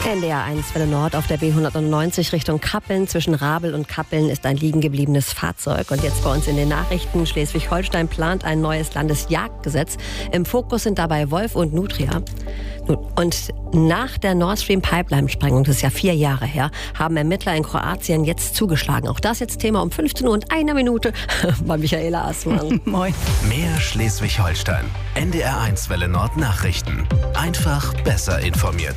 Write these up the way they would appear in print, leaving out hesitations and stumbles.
NDR 1 Welle Nord auf der B190 Richtung Kappeln. Zwischen Rabel und Kappeln ist ein liegen gebliebenes Fahrzeug. Und jetzt bei uns in den Nachrichten: Schleswig-Holstein plant ein neues Landesjagdgesetz. Im Fokus sind dabei Wolf und Nutria. Und nach der Nord Stream Pipeline-Sprengung, das ist ja 4 Jahre her, haben Ermittler in Kroatien jetzt zugeschlagen. Auch das jetzt Thema um 15 Uhr und 1 Minute bei Michaela Assmann. Moin. Mehr Schleswig-Holstein. NDR 1 Welle Nord Nachrichten. Einfach besser informiert.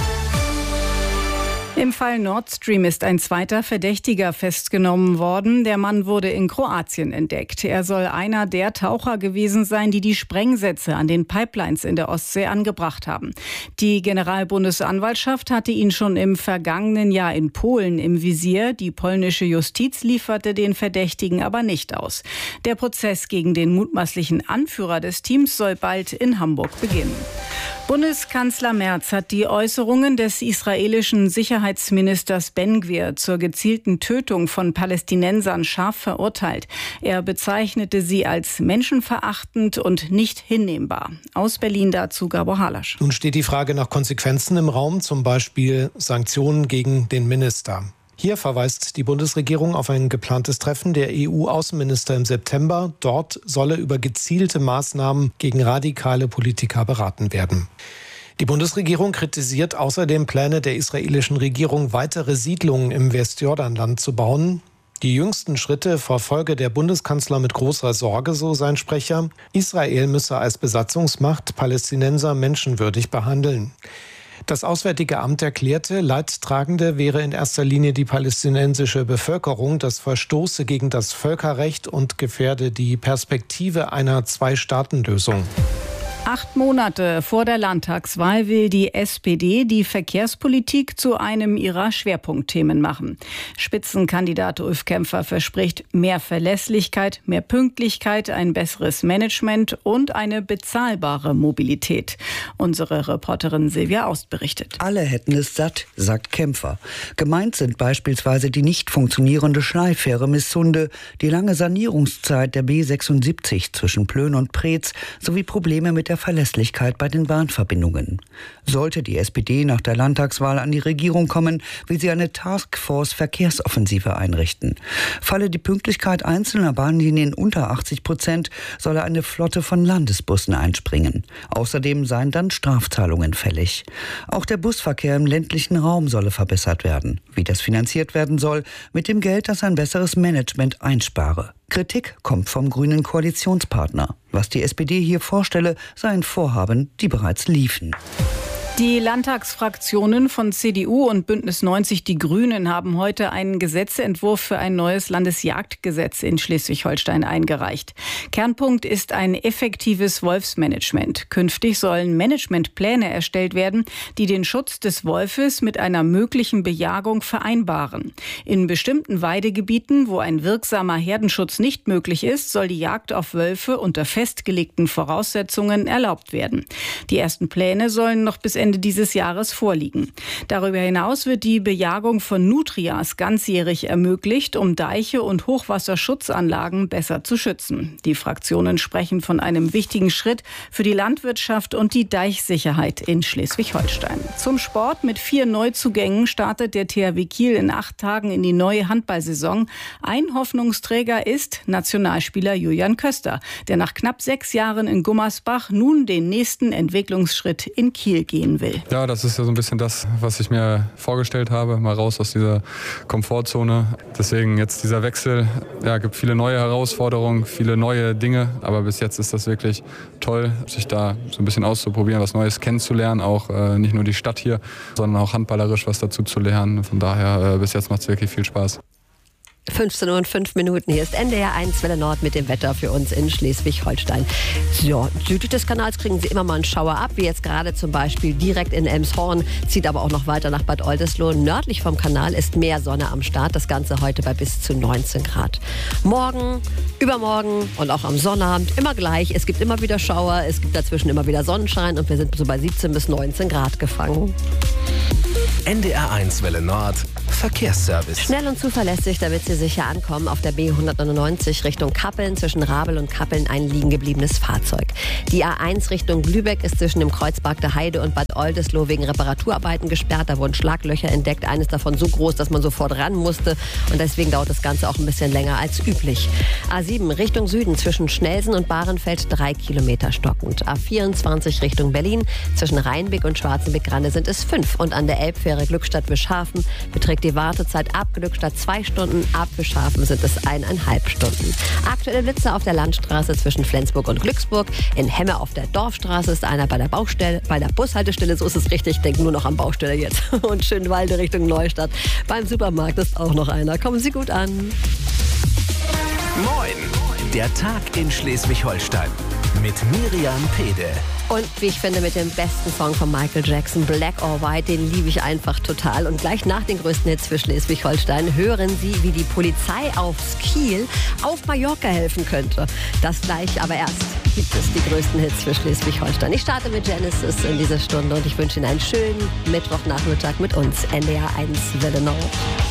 Im Fall Nord Stream ist ein zweiter Verdächtiger festgenommen worden. Der Mann wurde in Kroatien entdeckt. Er soll einer der Taucher gewesen sein, die die Sprengsätze an den Pipelines in der Ostsee angebracht haben. Die Generalbundesanwaltschaft hatte ihn schon im vergangenen Jahr in Polen im Visier. Die polnische Justiz lieferte den Verdächtigen aber nicht aus. Der Prozess gegen den mutmaßlichen Anführer des Teams soll bald in Hamburg beginnen. Bundeskanzler Merz hat die Äußerungen des israelischen Sicherheitsministers Ben-Gvir zur gezielten Tötung von Palästinensern scharf verurteilt. Er bezeichnete sie als menschenverachtend und nicht hinnehmbar. Aus Berlin dazu Gabor Halasch. Nun steht die Frage nach Konsequenzen im Raum, zum Beispiel Sanktionen gegen den Minister. Hier verweist die Bundesregierung auf ein geplantes Treffen der EU-Außenminister im September. Dort solle über gezielte Maßnahmen gegen radikale Politiker beraten werden. Die Bundesregierung kritisiert außerdem Pläne der israelischen Regierung, weitere Siedlungen im Westjordanland zu bauen. Die jüngsten Schritte verfolge der Bundeskanzler mit großer Sorge, so sein Sprecher. Israel müsse als Besatzungsmacht Palästinenser menschenwürdig behandeln. Das Auswärtige Amt erklärte, Leidtragende wäre in erster Linie die palästinensische Bevölkerung. Das verstoße gegen das Völkerrecht und gefährde die Perspektive einer Zwei-Staaten-Lösung. 8 Monate vor der Landtagswahl will die SPD die Verkehrspolitik zu einem ihrer Schwerpunktthemen machen. Spitzenkandidat Ulf Kämpfer verspricht mehr Verlässlichkeit, mehr Pünktlichkeit, ein besseres Management und eine bezahlbare Mobilität. Unsere Reporterin Silvia Aust berichtet. Alle hätten es satt, sagt Kämpfer. Gemeint sind beispielsweise die nicht funktionierende Schleifähre Missunde, die lange Sanierungszeit der B76 zwischen Plön und Preetz sowie Probleme mit der Verlässlichkeit bei den Bahnverbindungen. Sollte die SPD nach der Landtagswahl an die Regierung kommen, will sie eine Taskforce Verkehrsoffensive einrichten. Falle die Pünktlichkeit einzelner Bahnlinien unter 80%, solle eine Flotte von Landesbussen einspringen. Außerdem seien dann Strafzahlungen fällig. Auch der Busverkehr im ländlichen Raum solle verbessert werden. Wie das finanziert werden soll, mit dem Geld, das ein besseres Management einspare. Kritik kommt vom grünen Koalitionspartner. Was die SPD hier vorstelle, seien Vorhaben, die bereits liefen. Die Landtagsfraktionen von CDU und Bündnis 90 Die Grünen haben heute einen Gesetzentwurf für ein neues Landesjagdgesetz in Schleswig-Holstein eingereicht. Kernpunkt ist ein effektives Wolfsmanagement. Künftig sollen Managementpläne erstellt werden, die den Schutz des Wolfes mit einer möglichen Bejagung vereinbaren. In bestimmten Weidegebieten, wo ein wirksamer Herdenschutz nicht möglich ist, soll die Jagd auf Wölfe unter festgelegten Voraussetzungen erlaubt werden. Die ersten Pläne sollen noch bis Ende dieses Jahres vorliegen. Darüber hinaus wird die Bejagung von Nutrias ganzjährig ermöglicht, um Deiche und Hochwasserschutzanlagen besser zu schützen. Die Fraktionen sprechen von einem wichtigen Schritt für die Landwirtschaft und die Deichsicherheit in Schleswig-Holstein. Zum Sport: Mit 4 Neuzugängen startet der THW Kiel in 8 Tagen in die neue Handballsaison. Ein Hoffnungsträger ist Nationalspieler Julian Köster, der nach knapp 6 Jahren in Gummersbach nun den nächsten Entwicklungsschritt in Kiel gehen will. Ja, das ist ja so ein bisschen das, was ich mir vorgestellt habe, mal raus aus dieser Komfortzone. Deswegen jetzt dieser Wechsel, ja, gibt viele neue Herausforderungen, viele neue Dinge, aber bis jetzt ist das wirklich toll, sich da so ein bisschen auszuprobieren, was Neues kennenzulernen, auch nicht nur die Stadt hier, sondern auch handballerisch was dazu zu lernen. Von daher, bis jetzt macht es wirklich viel Spaß. 15 Uhr und 5 Minuten. Hier ist NDR 1 Welle Nord mit dem Wetter für uns in Schleswig-Holstein. So, südlich des Kanals kriegen Sie immer mal einen Schauer ab, wie jetzt gerade zum Beispiel direkt in Elmshorn, zieht aber auch noch weiter nach Bad Oldesloe. Nördlich vom Kanal ist mehr Sonne am Start, das Ganze heute bei bis zu 19 Grad. Morgen, übermorgen und auch am Sonnabend immer gleich. Es gibt immer wieder Schauer, es gibt dazwischen immer wieder Sonnenschein und wir sind so bei 17 bis 19 Grad gefangen. NDR 1 Welle Nord Verkehrsservice. Schnell und zuverlässig, damit Sie sicher ankommen. Auf der B199 Richtung Kappeln, zwischen Rabel und Kappeln ein liegen gebliebenes Fahrzeug. Die A1 Richtung Lübeck ist zwischen dem Kreuzberg der Heide und Bad Oldesloe wegen Reparaturarbeiten gesperrt. Da wurden Schlaglöcher entdeckt, eines davon so groß, dass man sofort ran musste. Und deswegen dauert das Ganze auch ein bisschen länger als üblich. A7 Richtung Süden zwischen Schnelsen und Bahrenfeld 3 Kilometer stockend. A24 Richtung Berlin zwischen Rheinbeck und Schwarzenbeck-Grande sind es 5. Und an der Elbfähre Glückstadt-Wischhafen beträgt die Wartezeit ab Glückstadt 2 Stunden, ab Wischhafen sind es 1,5 Stunden. Aktuelle Blitze auf der Landstraße zwischen Flensburg und Glücksburg. In Hemme auf der Dorfstraße ist einer bei der Bushaltestelle, so ist es richtig, ich denke nur noch an Baustelle jetzt. Und Schönwalde Richtung Neustadt. Beim Supermarkt ist auch noch einer. Kommen Sie gut an. Moin! Der Tag in Schleswig-Holstein mit Miriam Pede. Und wie ich finde, mit dem besten Song von Michael Jackson, Black or White, den liebe ich einfach total. Und gleich nach den größten Hits für Schleswig-Holstein hören Sie, wie die Polizei aufs Kiel auf Mallorca helfen könnte. Das gleich, aber erst gibt es die größten Hits für Schleswig-Holstein. Ich starte mit Genesis in dieser Stunde und ich wünsche Ihnen einen schönen Mittwochnachmittag mit uns, NDR 1 Welle Nord.